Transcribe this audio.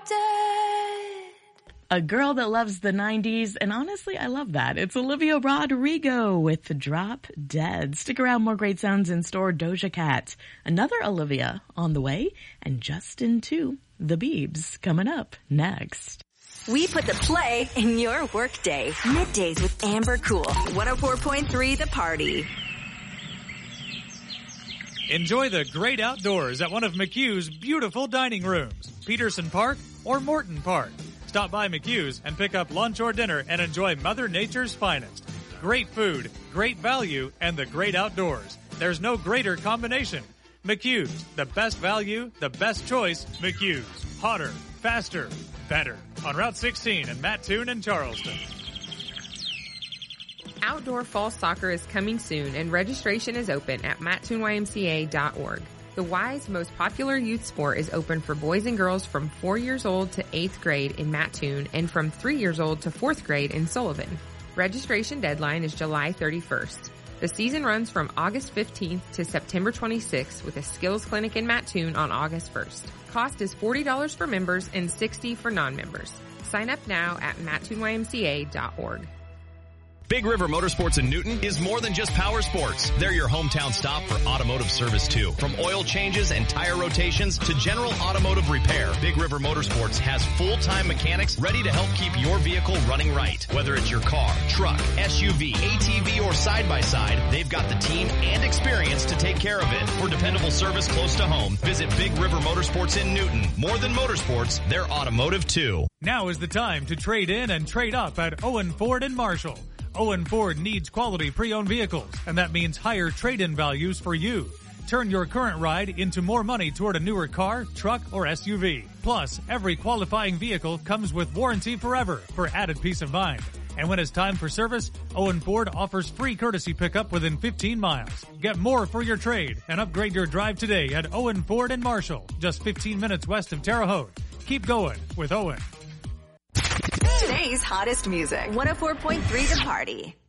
dead. A girl that loves the 90s, and honestly, I love that. It's Olivia Rodrigo with Drop Dead. Stick around, more great sounds in store. Doja Cat, another Olivia on the way, and Justin too. The Biebs coming up next. We put the play in your workday. Middays with Amber Cool. 104.3 The Party. Enjoy the great outdoors at one of McHugh's beautiful dining rooms, Peterson Park or Morton Park. Stop by McHugh's and pick up lunch or dinner and enjoy Mother Nature's finest. Great food, great value, and the great outdoors. There's no greater combination. McHugh's, the best value, the best choice, McHugh's. Hotter, faster, better. On Route 16 in Mattoon and Charleston. Outdoor fall soccer is coming soon and registration is open at mattoonymca.org. The Y's most popular youth sport is open for boys and girls from 4 years old to 8th grade in Mattoon and from 3 years old to 4th grade in Sullivan. Registration deadline is July 31st. The season runs from August 15th to September 26th with a skills clinic in Mattoon on August 1st. Cost is $40 for members and $60 for non-members. Sign up now at mattoonymca.org. Big River Motorsports in Newton is more than just power sports. They're your hometown stop for automotive service too. From oil changes and tire rotations to general automotive repair, Big River Motorsports has full-time mechanics ready to help keep your vehicle running right. Whether it's your car, truck, SUV, ATV, or side-by-side, they've got the team and experience to take care of it. For dependable service close to home, visit Big River Motorsports in Newton. More than motorsports, they're automotive too. Now is the time to trade in and trade up at Owen Ford and Marshall. Owen Ford needs quality pre-owned vehicles, and that means higher trade-in values for you. Turn your current ride into more money toward a newer car, truck, or SUV. Plus, every qualifying vehicle comes with warranty forever for added peace of mind. And when it's time for service, Owen Ford offers free courtesy pickup within 15 miles. Get more for your trade and upgrade your drive today at Owen Ford and Marshall, just 15 minutes west of Terre Haute. Keep going with Owen. Today's hottest music. 104.3 The Party.